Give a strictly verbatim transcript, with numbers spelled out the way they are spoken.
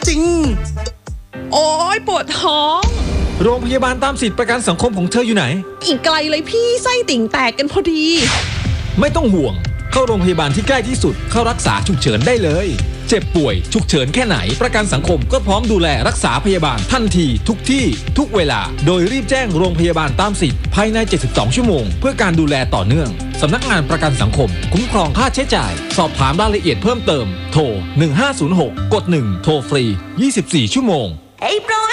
จริงโอ้ยปวดท้องโรงพยาบาลตามสิทธิประกันสังคมของเธออยู่ไหนอีกไกลเลยพี่ไส้ติ่งแตกกันพอดีไม่ต้องห่วงเข้าโรงพยาบาลที่ใกล้ที่สุดเข้ารักษาฉุกเฉินได้เลยเจ็บป่วยฉุกเฉินแค่ไหนประกันสังคมก็พร้อมดูแลรักษาพยาบาลทันทีทุกที่ทุกเวลาโดยรีบแจ้งโรงพยาบาลตามสิทธิ์ภายในเจ็ดสิบสองชั่วโมงเพื่อการดูแลต่อเนื่องสำนักงานประกันสังคมคุ้มครองค่าใช้จ่ายสอบถามรายละเอียดเพิ่มเติมโทรหนึ่งห้าศูนย์หกกดหนึ่งโทรฟรียี่สิบสี่ชั่วโมง Hey